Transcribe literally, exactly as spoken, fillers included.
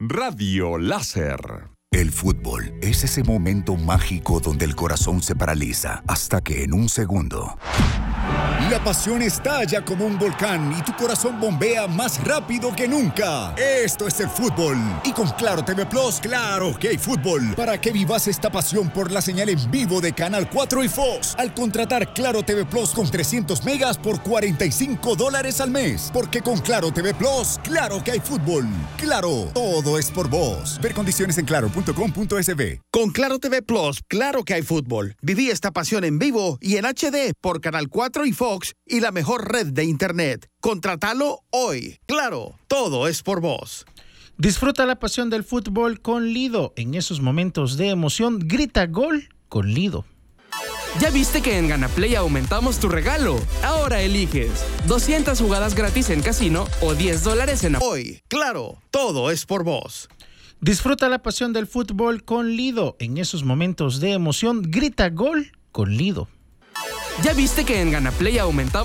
Radio Láser. El fútbol es ese momento mágico donde el corazón se paraliza hasta que en un segundo la pasión estalla como un volcán y tu corazón bombea más rápido que nunca. Esto es el fútbol. Y con Claro T V Plus, claro que hay fútbol. Para que vivas esta pasión por la señal en vivo de Canal cuatro y Fox. Al contratar Claro T V Plus con trescientos megas por cuarenta y cinco dólares al mes. Porque con Claro T V Plus, claro que hay fútbol. Claro, todo es por vos. Ver condiciones en claro punto com punto es be. Con Claro T V Plus, claro que hay fútbol. Viví esta pasión en vivo y en H D por Canal cuatro y Fox y la mejor red de Internet. Contratalo hoy. Claro, todo es por vos. Disfruta la pasión del fútbol con Lido. En esos momentos de emoción, grita gol con Lido. ¿Ya viste que en GanaPlay aumentamos tu regalo? Ahora eliges doscientas jugadas gratis en casino o diez dólares en... Hoy, claro, todo es por vos. Disfruta la pasión del fútbol con Lido. En esos momentos de emoción, grita gol con Lido. ¿Ya viste que en GanaPlay aumentamos